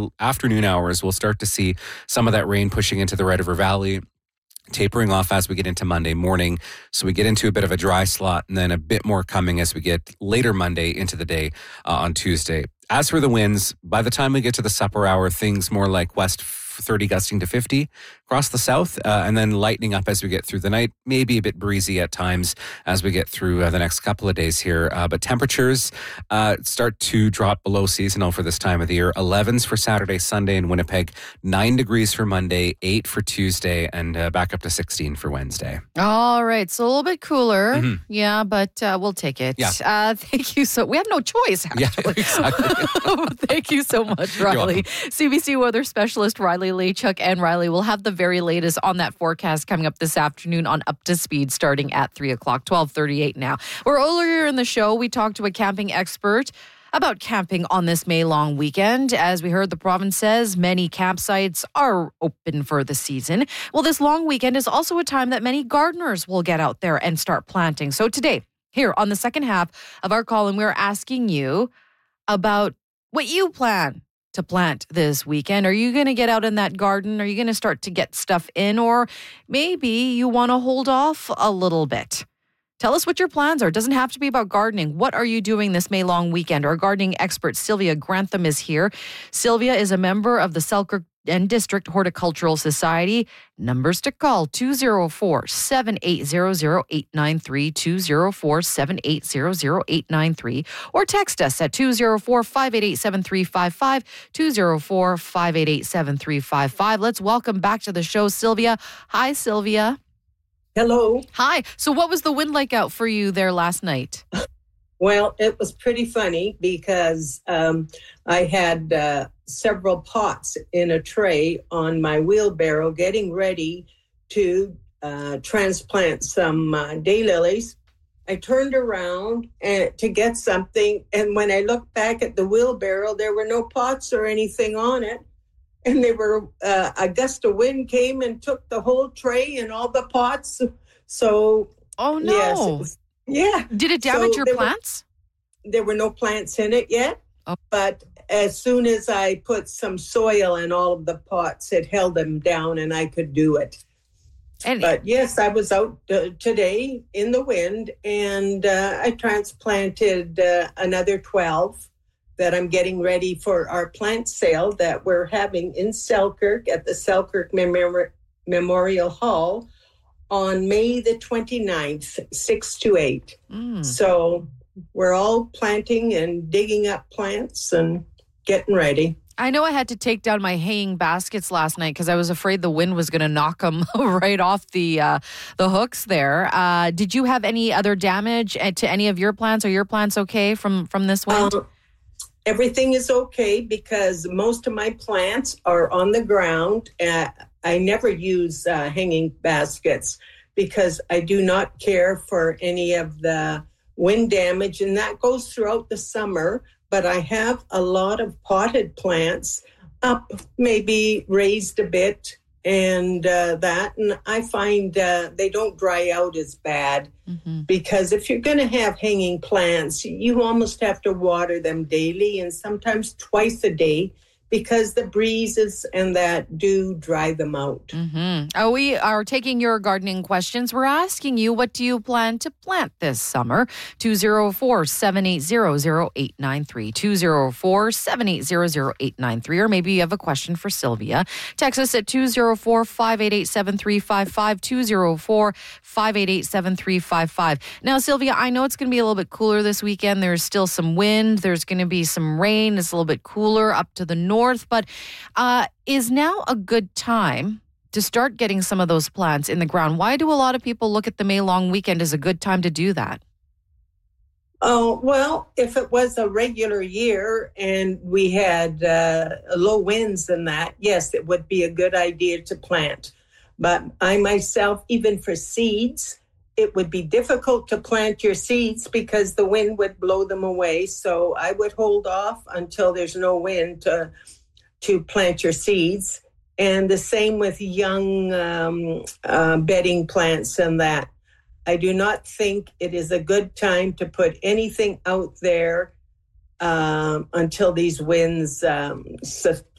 afternoon hours, we'll start to see some of that rain pushing into the Red River Valley, tapering off as we get into Monday morning. So we get into a bit of a dry slot, and then a bit more coming as we get later Monday into the day on Tuesday. As for the winds, by the time we get to the supper hour, things more like west 30 gusting to 50 across the south, and then lightening up as we get through the night. Maybe a bit breezy at times as we get through the next couple of days here. But temperatures start to drop below seasonal for this time of the year. 11s for Saturday, Sunday in Winnipeg, 9 degrees for Monday, 8 for Tuesday, and back up to 16 for Wednesday. All right. So a little bit cooler. Mm-hmm. Yeah, but we'll take it. Yeah. Thank you. We have no choice, actually. Yeah, exactly. Thank you so much, Riley. CBC weather specialist Riley Lachuk, and Riley will have the very latest on that forecast coming up this afternoon on Up to Speed starting at 3 o'clock, 12:38 now. Or earlier in the show, we talked to a camping expert about camping on this May long weekend. As we heard, the province says many campsites are open for the season. Well, this long weekend is also a time that many gardeners will get out there and start planting. So today, here on the second half of our call, and we're asking you about what you plan to plant this weekend. Are you going to get out in that garden? Are you going to start to get stuff in? Or maybe you want to hold off a little bit. Tell us what your plans are. It doesn't have to be about gardening. What are you doing this May long weekend? Our gardening expert, Sylvia Grantham, is here. Sylvia is a member of the Selkirk and District Horticultural Society. Numbers to call, 204-780-0893, 204-780-0893, or text us at 204-588-7355, 204-588-7355. Let's welcome back to the show, Sylvia. Hi, Sylvia. Hello. Hi. So what was the wind like out for you there last night? Well, it was pretty funny because I had several pots in a tray on my wheelbarrow getting ready to transplant some daylilies. I turned around to get something, and when I looked back at the wheelbarrow, there were no pots or anything on it. And they were a gust of wind came and took the whole tray and all the pots. So, oh no. Yes, yeah. Did it damage your plants? There were no plants in it yet, but as soon as I put some soil in all of the pots, it held them down and I could do it. But yes, I was out today in the wind, and I transplanted another 12 that I'm getting ready for our plant sale that we're having in Selkirk at the Selkirk Memorial Hall on May the 29th, 6 to 8. So we're all planting and digging up plants and getting ready. I know I had to take down my haying baskets last night because I was afraid the wind was going to knock them right off the hooks there. Did you have any other damage to any of your plants? Are your plants okay from this wind? Everything is okay because most of my plants are on the ground. I never use hanging baskets because I do not care for any of the wind damage, and that goes throughout the summer. But I have a lot of potted plants up, maybe raised a bit, and I find they don't dry out as bad because if you're going to have hanging plants, you almost have to water them daily and sometimes twice a day because the breezes and that do dry them out. We are taking your gardening questions. We're asking you, what do you plan to plant this summer? 204-780-0893, 204-780-0893, or maybe you have a question for Sylvia. Text us at 204-588-7355, 204-588-7355. Now, Sylvia, I know it's going to be a little bit cooler this weekend. There's still some wind. There's going to be some rain. It's a little bit cooler up to the north. But is now a good time to start getting some of those plants in the ground? Why do a lot of people look at the May long weekend as a good time to do that? Oh, well, if it was a regular year and we had low winds and that, yes, it would be a good idea to plant. But I myself, even for seeds, it would be difficult to plant your seeds because the wind would blow them away. So I would hold off until there's no wind to plant your seeds. And the same with young bedding plants and that. I do not think it is a good time to put anything out there until these winds